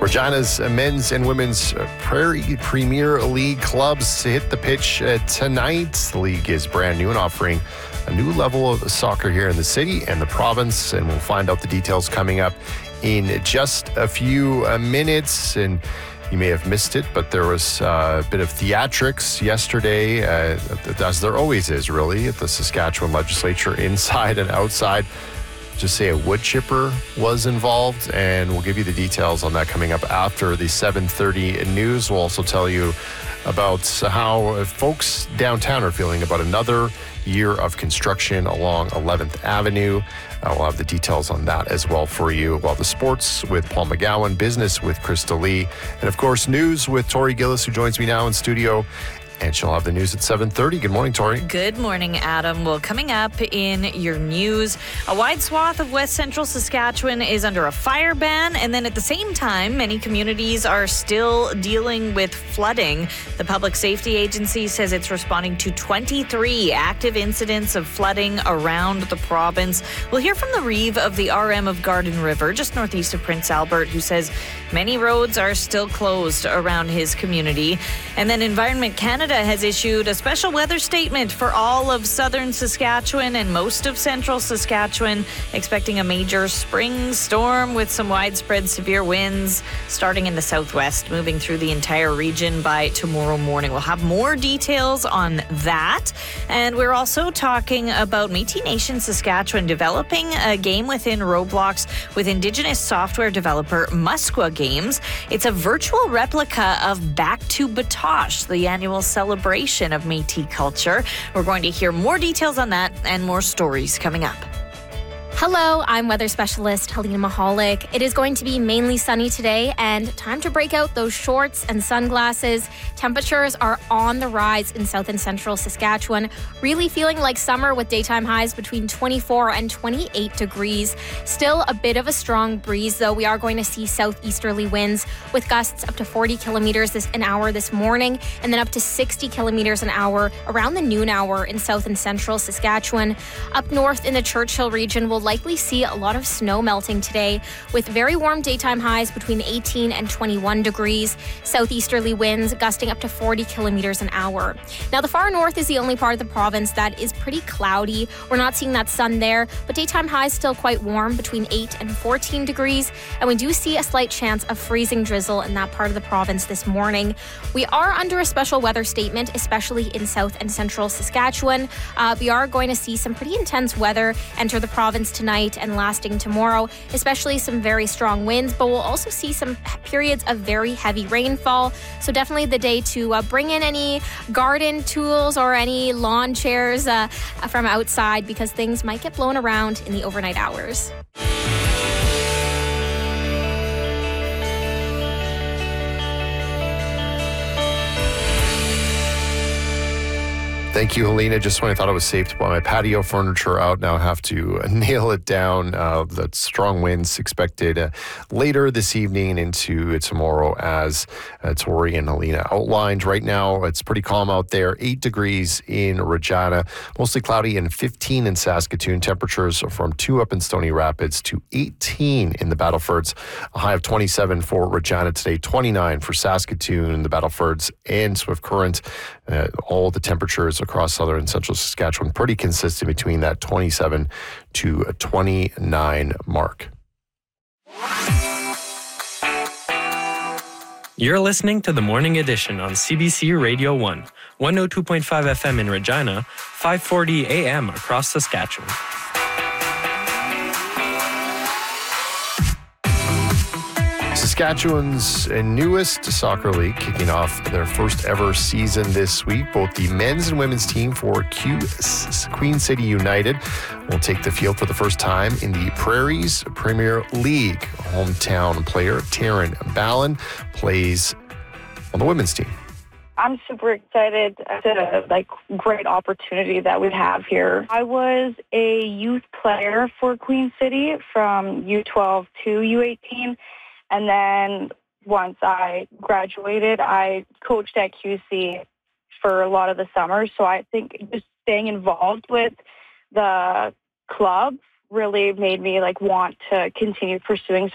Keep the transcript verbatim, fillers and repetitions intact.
Regina's men's and women's Prairie Premier League clubs hit the pitch uh, tonight. The league is brand new and offering a new level of soccer here in the city and the province, and we'll find out the details coming up in just a few uh, minutes. And you may have missed it, but there was uh, a bit of theatrics yesterday, uh, as there always is, really, at the Saskatchewan legislature, inside and outside. Just say a wood chipper was involved, and we'll give you the details on that coming up after the seven thirty news. We'll also tell you about how folks downtown are feeling about another year of construction along eleventh Avenue. Uh, we'll have the details on that as well for you. While the sports with Paul McGowan, business with Krista Lee, and of course news with Tori Gillis, who joins me now in studio. And she'll have the news at seven thirty. Good morning, Tori. Good morning, Adam. Well, coming up in your news, a wide swath of west central Saskatchewan is under a fire ban. And then at the same time, many communities are still dealing with flooding. The Public Safety Agency says it's responding to twenty-three active incidents of flooding around the province. We'll hear from the Reeve of the R M of Garden River, just northeast of Prince Albert, who says many roads are still closed around his community. And then Environment Canada has issued a special weather statement for all of southern Saskatchewan and most of central Saskatchewan, expecting a major spring storm with some widespread severe winds starting in the southwest, moving through the entire region by tomorrow morning. We'll have more details on that. And we're also talking about Métis Nation Saskatchewan developing a game within Roblox with Indigenous software developer Musqua Games. It's a virtual replica of Back to Batoche, the annual celebration of Métis culture. We're going to hear more details on that and more stories coming up. Hello, I'm weather specialist Helena Mahalik. It is going to be mainly sunny today and time to break out those shorts and sunglasses. Temperatures are on the rise in south and central Saskatchewan, really feeling like summer with daytime highs between twenty-four and twenty-eight degrees. Still a bit of a strong breeze, though. We are going to see southeasterly winds with gusts up to forty kilometers this, an hour this morning, and then up to sixty kilometers an hour around the noon hour in south and central Saskatchewan. Up north in the Churchill region, we'll likely see a lot of snow melting today with very warm daytime highs between eighteen and twenty-one degrees. Southeasterly winds gusting up to forty kilometers an hour. Now, the far north is the only part of the province that is pretty cloudy. We're not seeing that sun there, but daytime highs still quite warm between eight and fourteen degrees. And we do see a slight chance of freezing drizzle in that part of the province this morning. We are under a special weather statement, especially in south and central Saskatchewan. Uh, we are going to see some pretty intense weather enter the province tonight and lasting tomorrow, especially some very strong winds, but we'll also see some periods of very heavy rainfall. So definitely the day to uh, bring in any garden tools or any lawn chairs uh, from outside, because things might get blown around in the overnight hours. Thank you, Helena. Just when I thought it was safe to put my patio furniture out, now I have to nail it down. Uh, that strong winds expected uh, later this evening and into tomorrow, as uh, Tori and Helena outlined. Right now, it's pretty calm out there. Eight degrees in Regina, mostly cloudy, and fifteen in Saskatoon. Temperatures from two up in Stony Rapids to eighteen in the Battlefords. A high of twenty-seven for Regina today, twenty-nine for Saskatoon and the Battlefords and Swift Current. Uh, all the temperatures across southern and central Saskatchewan pretty consistent between that twenty-seven to twenty-nine mark. You're listening to the Morning Edition on C B C Radio one, one oh two point five F M in Regina, five forty A M across Saskatchewan. Saskatchewan's newest soccer league kicking off their first ever season this week. Both the men's and women's team for Q- Queen City United will take the field for the first time in the Prairies Premier League. Hometown player Taryn Ballin plays on the women's team. I'm super excited. It's a like great opportunity that we have here. I was a youth player for Queen City from U twelve to U eighteen. And then once I graduated, I coached at Q C for a lot of the summer. So I think just staying involved with the club really made me like want to continue pursuing